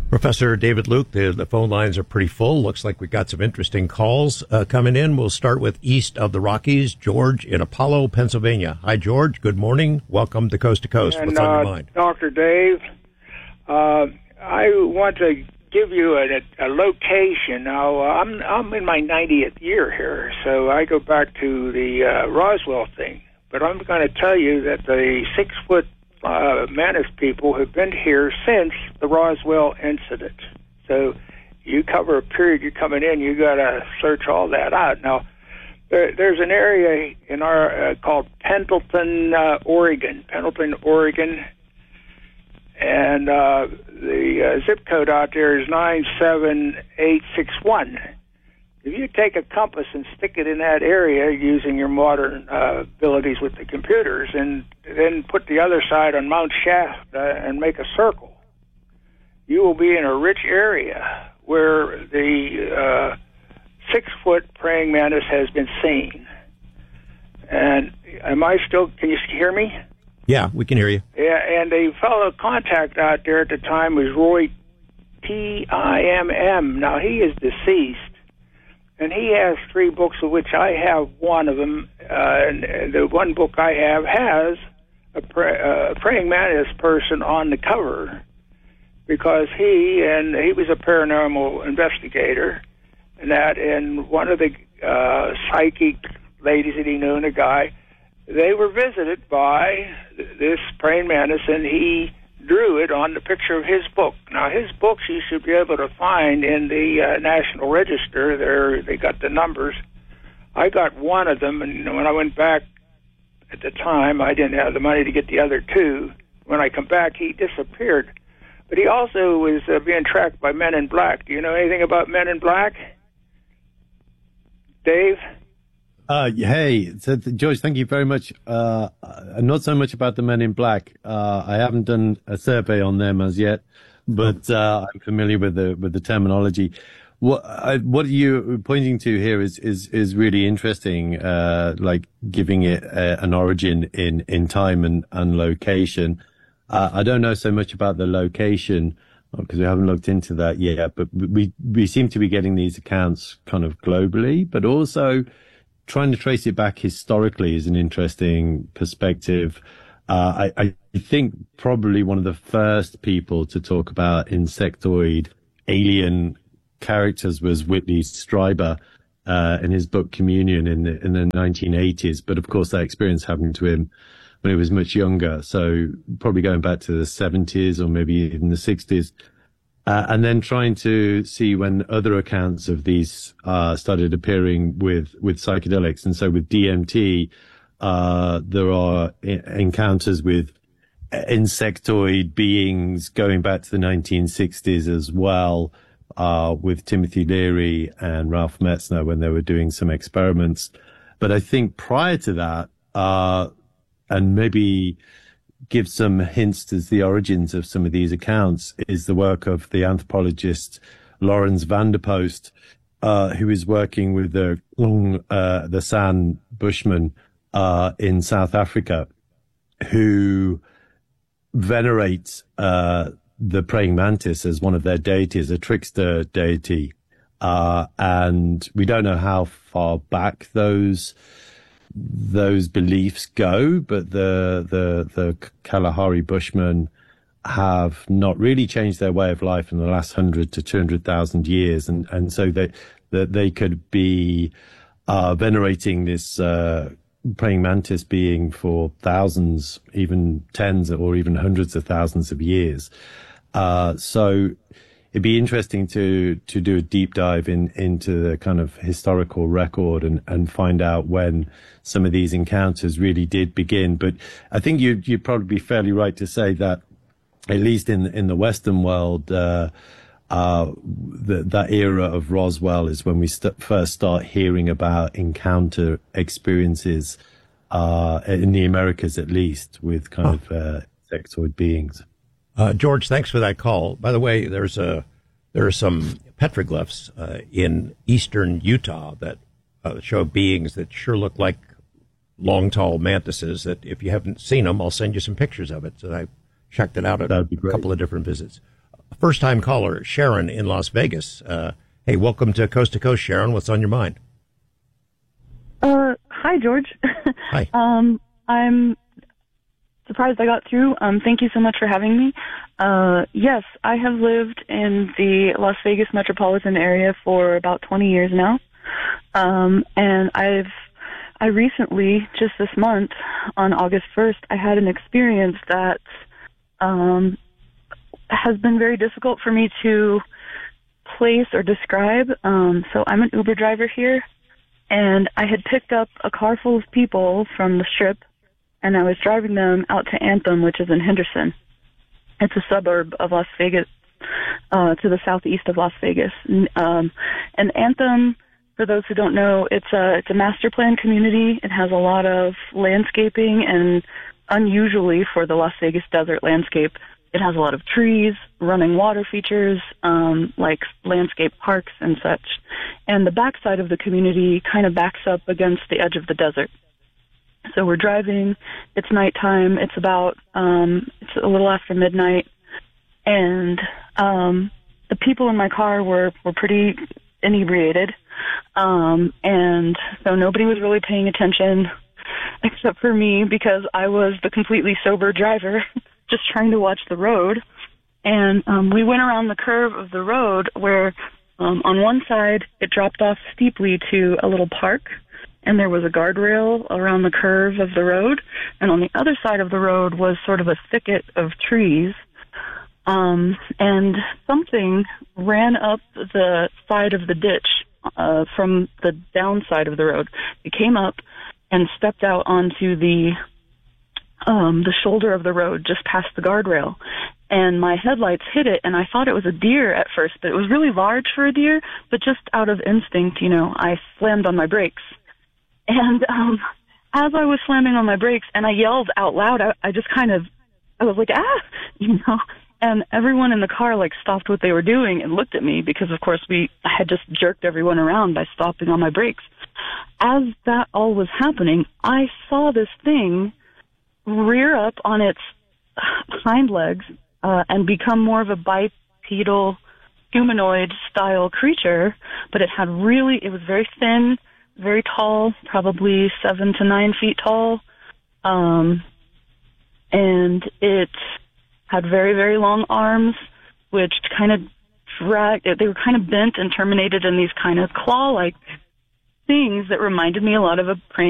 Professor David Luke, the phone lines are pretty full. Looks like we've got some interesting calls coming in. We'll start with east of the Rockies, George in Apollo, Pennsylvania. Hi, George. Good morning. Welcome to Coast. What's on your mind? Dr. Dave, I want to give you a location. Now, I'm in my 90th year here, so I go back to the Roswell thing. But I'm going to tell you that the 6-foot Mantis people have been here since the Roswell incident. So you cover a period you're coming in, you got to search all that out. Now, there's an area in our called Pendleton, Oregon. Pendleton, Oregon. And the zip code out there is 97861. If you take a compass and stick it in that area using your modern abilities with the computers, and then put the other side on Mount Shaft and make a circle, you will be in a rich area where the 6-foot praying mantis has been seen. And can you hear me? Yeah, we can hear you. Yeah, and the fellow contact out there at the time was Roy Timm. Now, he is deceased. And he has 3 books, of which I have one of them. And the one book I have has a praying mantis person on the cover, because he was a paranormal investigator, and one of the psychic ladies that he knew, and a guy, they were visited by this praying mantis, and he drew it on the picture of his book. Now, his books you should be able to find in the National Register. They got the numbers. I got one of them, and when I went back at the time, I didn't have the money to get the other 2. When I come back, he disappeared. But he also was being tracked by Men in Black. Do you know anything about Men in Black, Dave? Hey, so George, thank you very much. Not so much about the Men in Black. I haven't done a survey on them as yet, but I'm familiar with the terminology. What you're pointing to here is really interesting, like giving it an origin in time and location. I don't know so much about the location because we haven't looked into that yet, but we seem to be getting these accounts kind of globally, but also trying to trace it back historically is an interesting perspective. I think probably one of the first people to talk about insectoid alien characters was Whitley Strieber in his book Communion in the 1980s. But of course, that experience happened to him when he was much younger. So probably going back to the 70s or maybe even the 60s. And then trying to see when other accounts of these started appearing with psychedelics. And so with DMT, there are encounters with insectoid beings going back to the 1960s as well, with Timothy Leary and Ralph Metzner when they were doing some experiments. But I think prior to that, and maybe give some hints to the origins of some of these accounts, is the work of the anthropologist Lawrence van der Post, who is working with the San Bushmen in South Africa, who venerates the praying mantis as one of their deities, a trickster deity. And we don't know how far back those beliefs go, but the Kalahari Bushmen have not really changed their way of life in the last 100 to 200,000 years. And so they could be venerating this praying mantis being for thousands, even tens or even hundreds of thousands of years. So it'd be interesting to do a deep dive into the kind of historical record and find out when some of these encounters really did begin. But I think you'd probably be fairly right to say that, at least in the Western world, that era of Roswell is when we first start hearing about encounter experiences, in the Americas at least, with kind of insectoid beings. George, thanks for that call. By the way, there are some petroglyphs in eastern Utah that show beings that sure look like long, tall mantises. That if you haven't seen them, I'll send you some pictures of it. So I checked it out at a couple of different visits. first-time caller, Sharon in Las Vegas. Hey, welcome to Coast, Sharon. What's on your mind? Hi, George. Hi. I'm surprised I got through. Thank you so much for having me. Yes, I have lived in the Las Vegas metropolitan area for about 20 years now. And I recently, just this month, on August 1st, I had an experience that has been very difficult for me to place or describe. So I'm an Uber driver here, and I had picked up a car full of people from the Strip, and I was driving them out to Anthem, which is in Henderson. It's a suburb of Las Vegas, to the southeast of Las Vegas. And Anthem, for those who don't know, it's a master plan community. It has a lot of landscaping, and unusually for the Las Vegas desert landscape, it has a lot of trees, running water features, like landscape parks and such. And the backside of the community kind of backs up against the edge of the desert. So we're driving, it's nighttime, it's about, it's a little after midnight, and the people in my car were pretty inebriated, and so nobody was really paying attention except for me, because I was the completely sober driver, just trying to watch the road. And we went around the curve of the road where on one side it dropped off steeply to a little park, and there was a guardrail around the curve of the road, and on the other side of the road was sort of a thicket of trees. And something ran up the side of the ditch from the downside of the road. It came up and stepped out onto the shoulder of the road just past the guardrail. And my headlights hit it, and I thought it was a deer at first, but it was really large for a deer. But just out of instinct, I slammed on my brakes. And as I was slamming on my brakes, and I yelled out loud, I was like, ah, and everyone in the car stopped what they were doing and looked at me, because of course I had just jerked everyone around by stopping on my brakes. As that all was happening, I saw this thing rear up on its hind legs and become more of a bipedal humanoid style creature, but it was very thin, very tall, probably 7 to 9 feet tall, and it had very, very long arms, which kind of they were kind of bent and terminated in these kind of claw-like things that reminded me a lot of a praying